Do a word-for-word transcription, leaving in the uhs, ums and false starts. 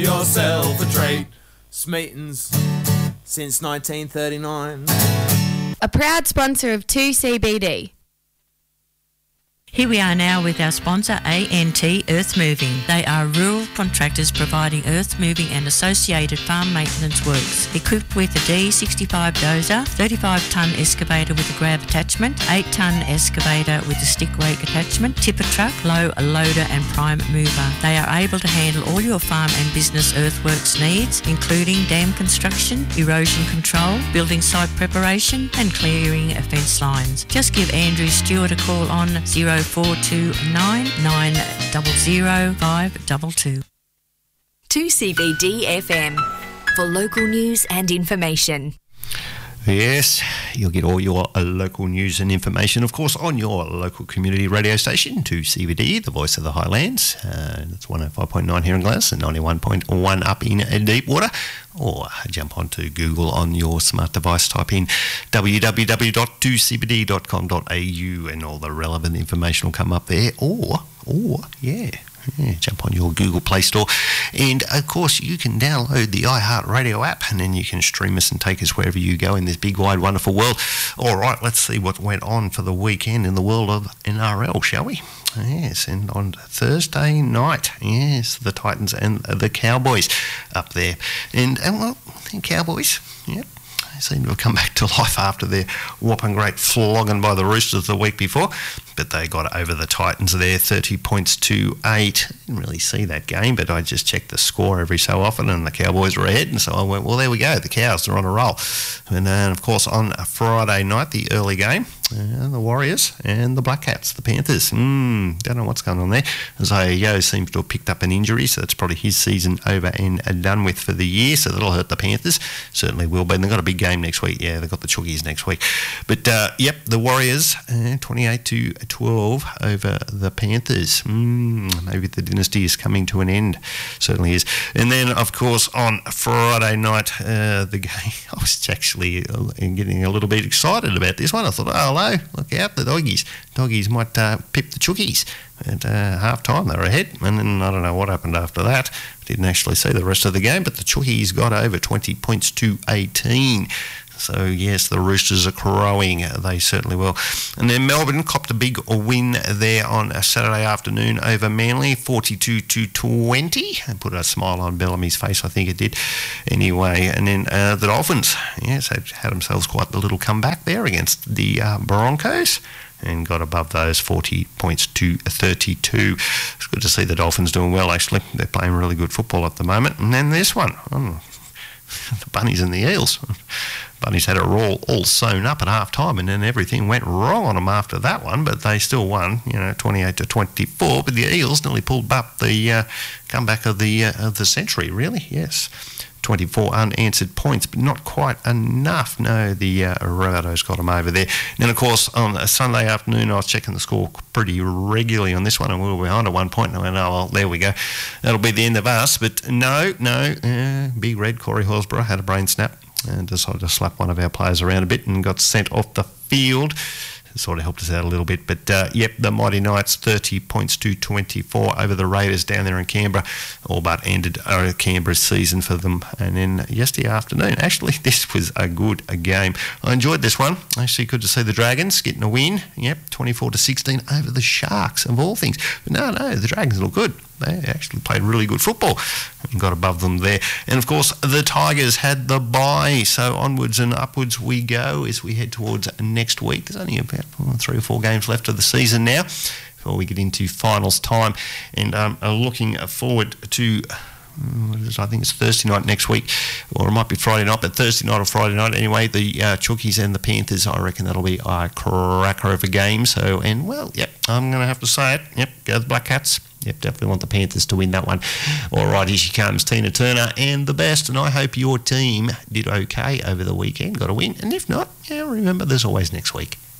yourself a treat. Smeaton's since nineteen thirty-nine. A proud sponsor of two C B D. Here we are now with our sponsor, A N T Earth Moving. They are rural contractors providing earth moving and associated farm maintenance works. Equipped with a D sixty-five dozer, thirty-five tonne excavator with a grab attachment, eight tonne excavator with a stick rake attachment, tipper truck, low loader and prime mover. They are able to handle all your farm and business earthworks needs, including dam construction, erosion control, building site preparation and clearing of fence lines. Just give Andrew Stewart a call on zero four two nine nine zero zero five two two. two C B D F M for local news and information. Yes, you'll get all your uh, local news and information, of course, on your local community radio station, two C B D, the voice of the Highlands. Uh, that's one oh five point nine here in Gladys and ninety-one point one up in Deepwater. Or jump onto Google on your smart device, type in w w w dot two c b d dot com dot a u and all the relevant information will come up there. Or, or, yeah... Yeah, jump on your Google Play Store, and of course you can download the iHeartRadio app, and then you can stream us and take us wherever you go in this big wide wonderful world. All right, let's see what went on for the weekend in the world of N R L, shall we? Yes, and on Thursday night, yes, the Titans and the Cowboys up there, and, and well, the Cowboys, yep, seem to have come back to life after their whopping great flogging by the Roosters the week before, but they got over the Titans there, thirty points to eight. Didn't really see that game, but I just checked the score every so often, and the Cowboys were ahead, and so I went, well, there we go, the Cows are on a roll. And then, of course, on a Friday night, the early game, uh, the Warriors and the Black Cats, the Panthers. Mm, don't know what's going on there. Zayo seems to have picked up an injury, so that's probably his season over and done with for the year, so that'll hurt the Panthers. Certainly will be. And they've got a big game next week. Yeah, they've got the Chookies next week. But, uh, yep, the Warriors, uh, twenty-eight to twelve over the Panthers. Mm, maybe the dynasty is coming to an end. Certainly is. And then, of course, on Friday night, uh, the game, I was actually getting a little bit excited about this one. I thought, oh, hello, look out, the doggies. Doggies might uh, pip the Chookies. At uh, half-time, they were ahead, and then I don't know what happened after that. I didn't actually see the rest of the game, but the Chookies got over twenty points to eighteen. So, yes, the Roosters are crowing. They certainly will. And then Melbourne copped a big win there on a Saturday afternoon over Manly, forty-two to twenty. And put a smile on Bellamy's face, I think it did. Anyway, and then uh, the Dolphins, yes, they had themselves quite the little comeback there against the uh, Broncos, and got above those forty points to thirty-two. It's good to see the Dolphins doing well, actually. They're playing really good football at the moment. And then this one, oh, the Bunnies and the Eels. Bunnies had it all, all sewn up at half-time, and then everything went wrong on them after that one, but they still won, you know, twenty-eight to twenty-four. But the Eels nearly pulled up the uh, comeback of the, uh, of the century, really, yes. twenty-four unanswered points, but not quite enough. No, the uh, Rabbitohs got them over there. And then, of course, on a Sunday afternoon, I was checking the score pretty regularly on this one, and we were behind at one point, and I went, oh, well, there we go. That'll be the end of us. But no, no, uh, Big Red, Corey Horsburgh, had a brain snap and decided to slap one of our players around a bit and got sent off the field. It sort of helped us out a little bit. But, uh, yep, the Mighty Knights, thirty points to twenty-four over the Raiders down there in Canberra. All but ended uh, Canberra's season for them. And then yesterday afternoon, actually, this was a good a game. I enjoyed this one. Actually, good to see the Dragons getting a win. Yep, twenty-four to sixteen over the Sharks, of all things. But no, no, the Dragons look good. They actually played really good football and got above them there. And, of course, the Tigers had the bye. So onwards and upwards we go as we head towards next week. There's only about three or four games left of the season now before we get into finals time. And um, looking forward to... I think it's Thursday night next week, or it might be Friday night, but Thursday night or Friday night anyway, the uh, Chookies and the Panthers, I reckon that'll be a cracker of a game. So, and well, yep, I'm going to have to say it. Yep, go the Black Cats. Yep, definitely want the Panthers to win that one. All right, here she comes, Tina Turner and the best, and I hope your team did okay over the weekend, got a win, and if not, yeah, remember there's always next week.